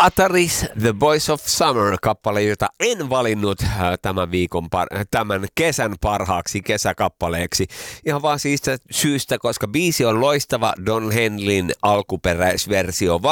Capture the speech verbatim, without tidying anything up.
Ataris, The Boys of Summer -kappale, jota en valinnut äh, tämän viikon, par- tämän kesän parhaaksi kesäkappaleeksi. Ihan vaan siitä syystä, koska biisi on loistava Don Henleyn alkuperäisversio.